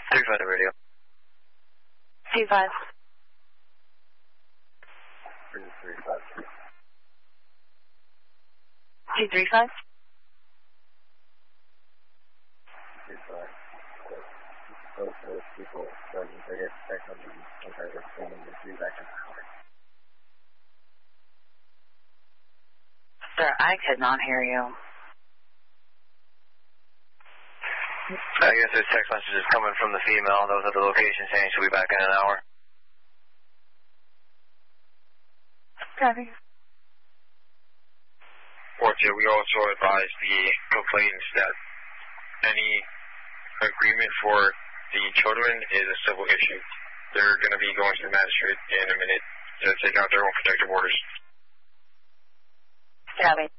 3-5 to radio. 2-5. 3-5. 2-3-5. 3-5. Both those people, so they get back on the contractor phone and see back in the car. Sir, I could not hear you. I guess there's text messages coming from the female that was at the location saying she'll be back in an hour. Copy. Roger, we also advise the complainants that any agreement for the children is a civil issue. They're going to be going to the magistrate in a minute to take out their own protective orders. Copy.